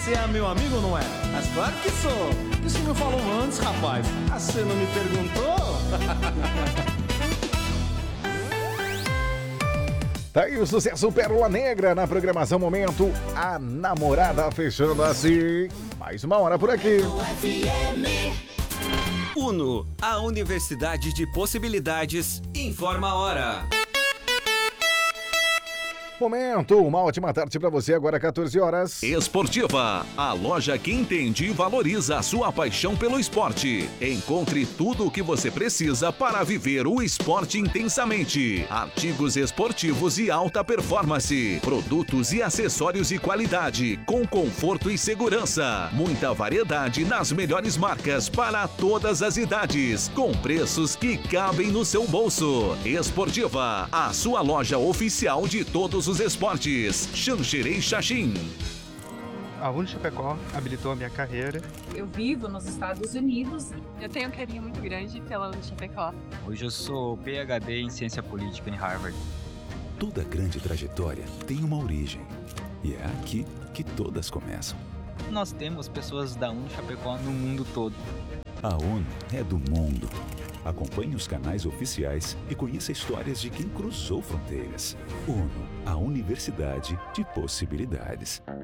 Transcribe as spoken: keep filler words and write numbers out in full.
Você é meu amigo ou não é? Mas claro que sou. Isso me falou antes, rapaz. Ah, você não me perguntou? Tá aí o sucesso Pérola Negra na programação Momento. A namorada fechando assim. Mais uma hora por aqui. Uno, a Universidade de Possibilidades, informa a hora. Momento, uma ótima tarde pra você, agora quatorze horas. Esportiva, a loja que entende e valoriza a sua paixão pelo esporte. Encontre tudo o que você precisa para viver o esporte intensamente. Artigos esportivos e alta performance. Produtos e acessórios de qualidade, com conforto e segurança. Muita variedade nas melhores marcas para todas as idades, com preços que cabem no seu bolso. Esportiva, a sua loja oficial de todos os esportes. Xanxerê Xaxim. A Uno Chapecó habilitou a minha carreira. Eu vivo nos Estados Unidos. Eu tenho um carinho muito grande pela Uno Chapecó. Hoje eu sou P H D em Ciência Política em Harvard. Toda grande trajetória tem uma origem. E é aqui que todas começam. Nós temos pessoas da Uno Chapecó no mundo todo. A Uno é do mundo. Acompanhe os canais oficiais e conheça histórias de quem cruzou fronteiras. Uno, a Universidade de Possibilidades.